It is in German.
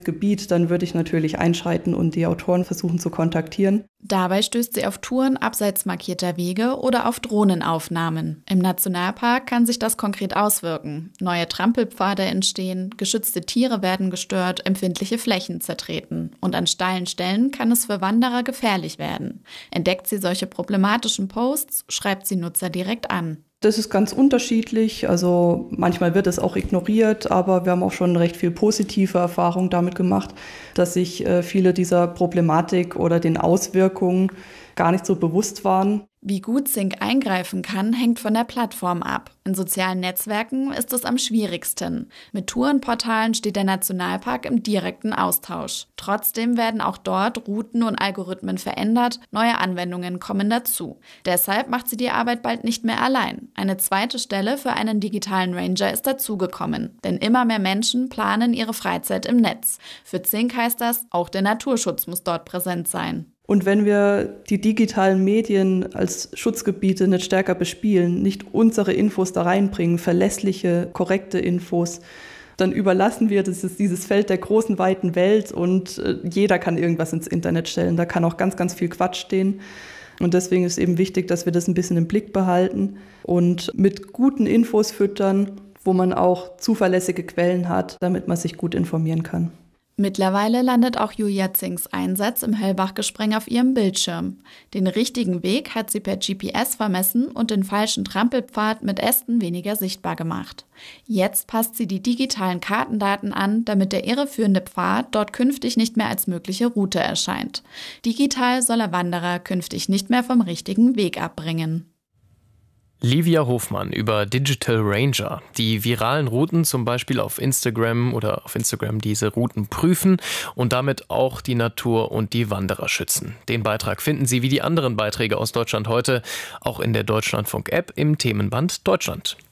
Gebiet, dann würde ich natürlich einschreiten und die Autoren versuchen zu kontaktieren. Dabei stößt sie auf Touren abseits markierter Wege oder auf Drohnenaufnahmen. Im Nationalpark kann sich das konkret auswirken. Neue Trampelpfade entstehen, geschützte Tiere werden gestört, empfindliche Flächen zertreten. Und an steilen Stellen kann es für Wanderer gefährlich werden. Entdeckt sie solche problematischen Posts, schreibt sie Nutzer direkt an. Das ist ganz unterschiedlich, also manchmal wird es auch ignoriert, aber wir haben auch schon recht viel positive Erfahrungen damit gemacht, dass sich viele dieser Problematik oder den Auswirkungen gar nicht so bewusst waren. Wie gut Zink eingreifen kann, hängt von der Plattform ab. In sozialen Netzwerken ist es am schwierigsten. Mit Tourenportalen steht der Nationalpark im direkten Austausch. Trotzdem werden auch dort Routen und Algorithmen verändert, neue Anwendungen kommen dazu. Deshalb macht sie die Arbeit bald nicht mehr allein. Eine zweite Stelle für einen digitalen Ranger ist dazugekommen. Denn immer mehr Menschen planen ihre Freizeit im Netz. Für Zink heißt das, auch der Naturschutz muss dort präsent sein. Und wenn wir die digitalen Medien als Schutzgebiete nicht stärker bespielen, nicht unsere Infos da reinbringen, verlässliche, korrekte Infos, dann überlassen wir dieses Feld der großen, weiten Welt und jeder kann irgendwas ins Internet stellen. Da kann auch ganz, ganz viel Quatsch stehen. Und deswegen ist eben wichtig, dass wir das ein bisschen im Blick behalten und mit guten Infos füttern, wo man auch zuverlässige Quellen hat, damit man sich gut informieren kann. Mittlerweile landet auch Julia Zinks Einsatz im Höllbach-Gespreng auf ihrem Bildschirm. Den richtigen Weg hat sie per GPS vermessen und den falschen Trampelpfad mit Ästen weniger sichtbar gemacht. Jetzt passt sie die digitalen Kartendaten an, damit der irreführende Pfad dort künftig nicht mehr als mögliche Route erscheint. Digital soll er Wanderer künftig nicht mehr vom richtigen Weg abbringen. Livia Hofmann über Digital Ranger, die viralen Routen zum Beispiel auf Instagram diese Routen prüfen und damit auch die Natur und die Wanderer schützen. Den Beitrag finden Sie wie die anderen Beiträge aus Deutschland heute auch in der Deutschlandfunk-App im Themenband Deutschland.